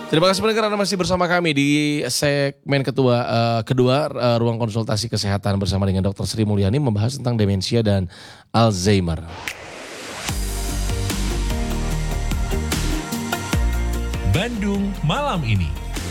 Terima kasih pendengar, Anda masih bersama kami di segmen kedua ruang konsultasi kesehatan bersama dengan Dr. Sri Mulyani membahas tentang demensia dan Alzheimer. Bandung malam ini.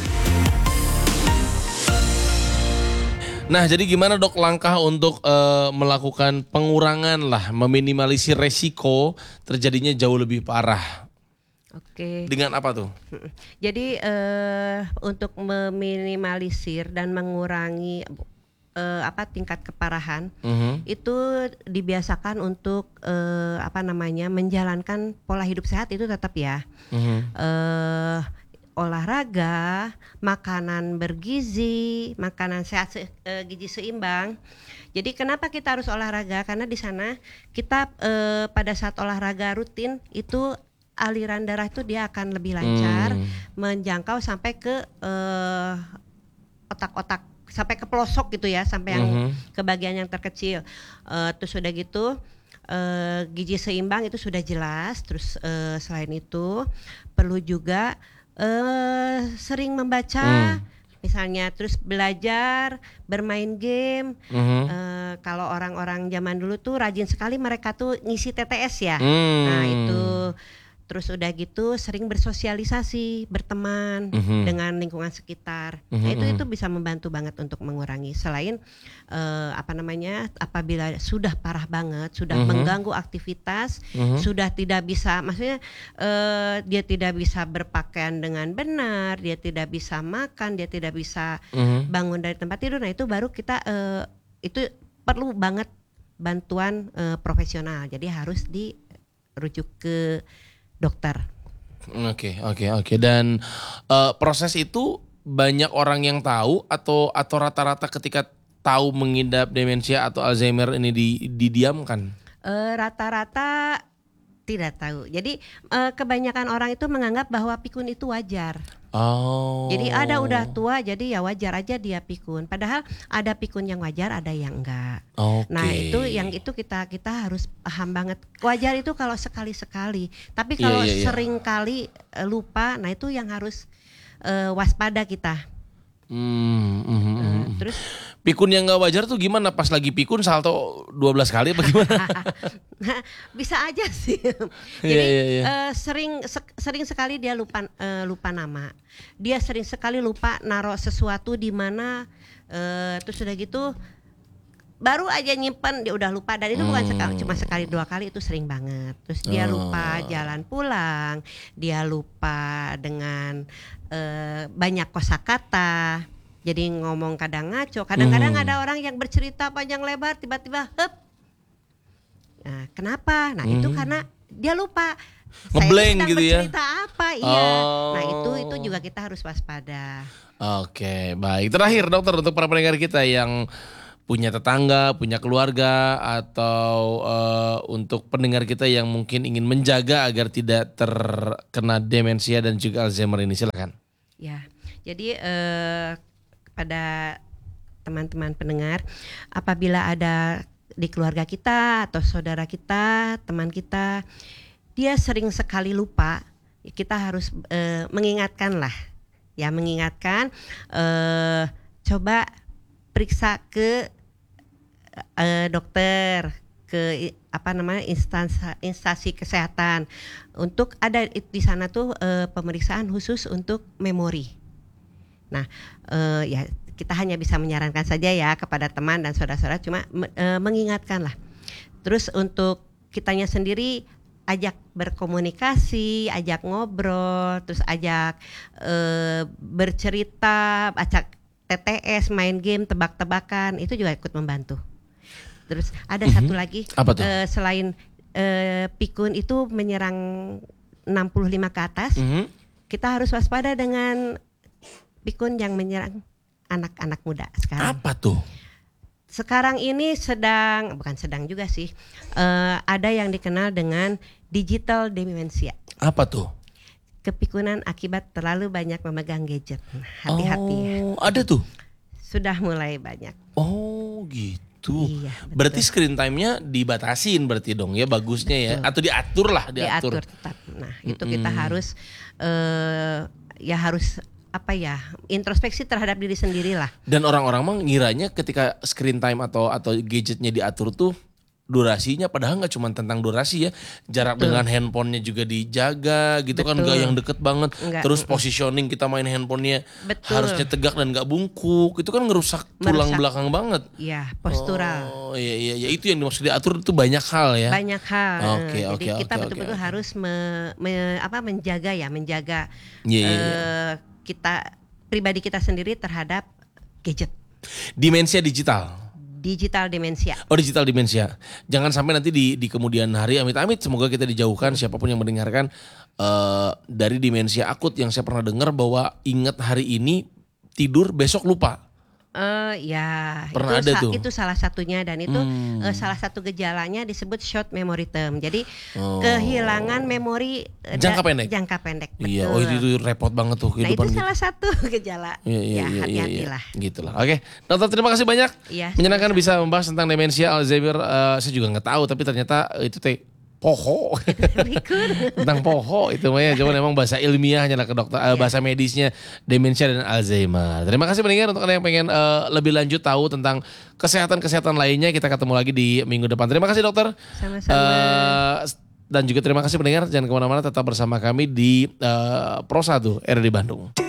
Nah, jadi gimana dok langkah untuk melakukan pengurangan lah, meminimalisir resiko terjadinya jauh lebih parah? Oke. Dengan apa tuh? Jadi untuk meminimalisir dan mengurangi tingkat keparahan itu dibiasakan untuk menjalankan pola hidup sehat itu tetap ya. Olahraga, makanan bergizi, makanan sehat, gizi seimbang. Jadi kenapa kita harus olahraga? Karena di sana kita pada saat olahraga rutin itu aliran darah itu dia akan lebih lancar, menjangkau sampai ke otak-otak, sampai ke pelosok gitu ya, sampai yang ke bagian yang terkecil. Terus sudah gitu gizi seimbang itu sudah jelas. Terus selain itu perlu juga sering membaca, misalnya, terus belajar, bermain game. Kalau orang-orang zaman dulu tuh rajin sekali mereka tuh ngisi TTS ya. Nah itu. Terus udah gitu sering bersosialisasi, berteman dengan lingkungan sekitar. Nah itu bisa membantu banget untuk mengurangi. Selain apabila sudah parah banget, sudah mengganggu aktivitas, sudah tidak bisa, maksudnya dia tidak bisa berpakaian dengan benar, dia tidak bisa makan, dia tidak bisa bangun dari tempat tidur. Nah itu baru kita itu perlu banget bantuan profesional. Jadi harus dirujuk ke dokter. Oke. Dan proses itu banyak orang yang tahu atau rata-rata ketika tahu mengidap demensia atau Alzheimer ini didiamkan? Rata-rata tidak tahu. Jadi kebanyakan orang itu menganggap bahwa pikun itu wajar. Oh. Jadi ada udah tua jadi ya wajar aja dia pikun. Padahal ada pikun yang wajar, ada yang enggak. Okay. Nah itu kita harus paham banget. Wajar itu kalau sekali-sekali. Tapi kalau sering kali lupa, nah itu yang harus waspada kita. Terus pikun yang nggak wajar tuh gimana? Pas lagi pikun salto 12 kali apa gimana? Bisa aja sih. Jadi sering sekali dia lupa nama. Dia sering sekali lupa naruh sesuatu di mana. Terus udah gitu baru aja nyimpen dia udah lupa, dan itu bukan cuma sekali dua kali, itu sering banget. Terus dia lupa jalan pulang, dia lupa dengan banyak kosakata. Jadi ngomong kadang ngaco, kadang-kadang ada orang yang bercerita panjang lebar tiba-tiba Nah, kenapa? Nah, itu karena dia lupa. Ngeblank gitu ya. Bercerita apa? Iya. Nah, itu juga kita harus waspada. Oke, baik. Terakhir dokter, untuk para pendengar kita yang punya tetangga, punya keluarga, atau untuk pendengar kita yang mungkin ingin menjaga agar tidak terkena demensia dan juga Alzheimer ini, silakan. Ya, jadi pada teman-teman pendengar, apabila ada di keluarga kita atau saudara kita, teman kita, dia sering sekali lupa, kita harus mengingatkan lah, ya mengingatkan, coba periksa ke dokter, ke instansi kesehatan, untuk ada di sana tuh pemeriksaan khusus untuk memori. Nah, ya kita hanya bisa menyarankan saja ya kepada teman dan saudara-saudara, cuma mengingatkan lah. Terus untuk kitanya sendiri, ajak berkomunikasi, ajak ngobrol, terus ajak bercerita, ajak TTS, main game, tebak-tebakan, itu juga ikut membantu. Terus ada satu lagi, selain pikun itu menyerang 65 ke atas, kita harus waspada dengan pikun yang menyerang anak-anak muda sekarang. Apa tuh? Sekarang ini bukan sedang juga sih, ada yang dikenal dengan digital demensia. Apa tuh? Kepikunan akibat terlalu banyak memegang gadget. Hati-hati ya. Ada tuh? Sudah mulai banyak. Oh gitu. Iya, berarti screen time-nya dibatasin berarti dong ya, bagusnya ya. Atau diatur lah. Diatur tetap. Nah itu kita harus ya harus introspeksi terhadap diri sendiri lah. Dan orang-orang mah ngiranya ketika screen time atau gadgetnya diatur tuh durasinya, padahal nggak cuma tentang durasi ya, jarak dengan handphonenya juga dijaga gitu. Kan nggak yang deket banget. Terus positioning kita main handphonenya harusnya tegak dan nggak bungkuk, itu kan ngerusak tulang belakang banget. Iya, postural. Oh iya itu yang dimaksud diatur, itu banyak hal ya. Banyak hal. Jadi kita betul-betul oke. harus menjaga kita pribadi kita sendiri terhadap gadget. Demensia digital. Digital demensia. Oh, digital demensia. Jangan sampai nanti di kemudian hari, amit-amit semoga kita dijauhkan siapapun yang mendengarkan dari demensia akut yang saya pernah dengar bahwa ingat hari ini, tidur besok lupa. Pernah ada tuh. Itu salah satunya, dan itu salah satu gejalanya disebut short memory term. Jadi kehilangan memori jangka pendek. Betul. Iya, itu repot banget tuh kehidupan. Nah, itu salah satu gejala. Hati-hatilah. Gitulah. Oke, dokter terima kasih banyak. Menyenangkan bisa membahas tentang demensia Alzheimer. Saya juga nggak tahu, tapi ternyata itu poho. Tentang poho itu mah ya, cuman emang bahasa ilmiahnya lah ke dokter, bahasa medisnya demensia dan Alzheimer. Terima kasih pendengar. Untuk kalian yang pengen lebih lanjut tahu tentang kesehatan lainnya, kita ketemu lagi di minggu depan. Terima kasih dokter. Sama-sama. Dan juga terima kasih pendengar. Jangan kemana-mana, tetap bersama kami di Pro 1 RRI Bandung.